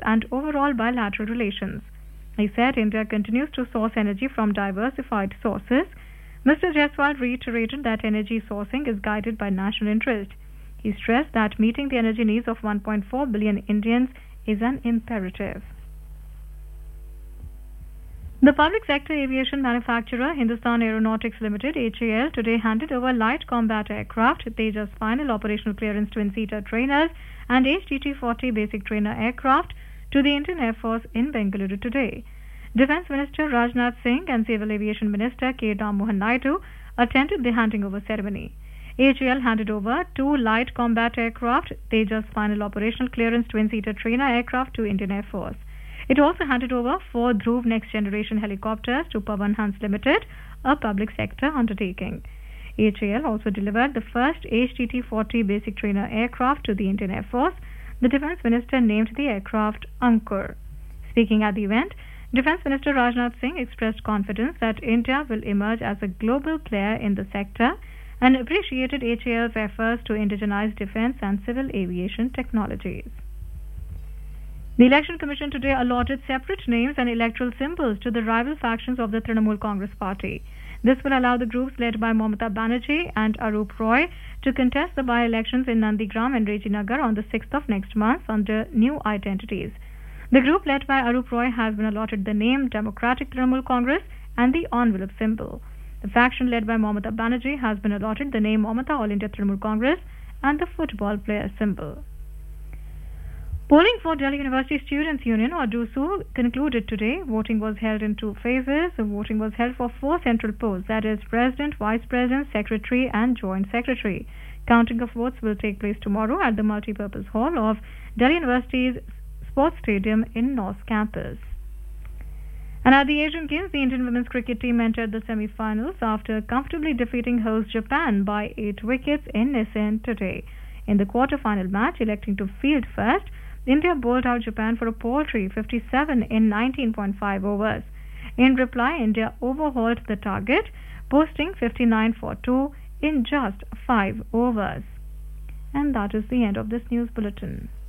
and overall bilateral relations. He said India continues to source energy from diversified sources. Mr. Jaiswal reiterated that energy sourcing is guided by national interest. He stressed that meeting the energy needs of 1.4 billion Indians is an imperative. The public sector aviation manufacturer Hindustan Aeronautics Limited (HAL) today handed over light combat aircraft Tejas final operational clearance twin-seater trainers and HTT-40 basic trainer aircraft to the Indian Air Force in Bengaluru today. Defence Minister Rajnath Singh and Civil Aviation Minister K. Ram Mohan Naidu attended the handing over ceremony. HAL handed over 2 light combat aircraft Tejas final operational clearance twin-seater trainer aircraft to Indian Air Force. It also handed over 4 Dhruv next generation helicopters to Pawan Hans Limited, a public sector undertaking. HAL also delivered the first HTT-40 basic trainer aircraft to the Indian Air Force. The Defence Minister named the aircraft Ankur. Speaking at the event, Defence Minister Rajnath Singh expressed confidence that India will emerge as a global player in the sector and appreciated HAL's efforts to indigenize defence and civil aviation technologies. The Election Commission today allotted separate names and electoral symbols to the rival factions of the Trinamool Congress Party. This will allow the groups led by Mamata Banerjee and Arup Roy to contest the by-elections in Nandigram and Rajinagar on the 6th of next month under new identities. The group led by Arup Roy has been allotted the name Democratic Trinamool Congress and the envelope symbol. The faction led by Mamata Banerjee has been allotted the name Mamata All India Trinamool Congress and the football player symbol. Polling for Delhi University Students' Union or DUSU concluded today. Voting was held in 2 phases. The voting was held for 4 central posts, that is President, Vice President, Secretary and Joint Secretary. Counting of votes will take place tomorrow at the multipurpose hall of Delhi University's Sports Stadium in North Campus. And at the Asian Games, the Indian women's cricket team entered the semi-finals after comfortably defeating host Japan by 8 wickets in Nissan today. In the quarter-final match, electing to field first, India bowled out Japan for a paltry 57 in 19.5 overs. In reply, India overhauled the target, posting 59 for 2 in just 5 overs. And that is the end of this news bulletin.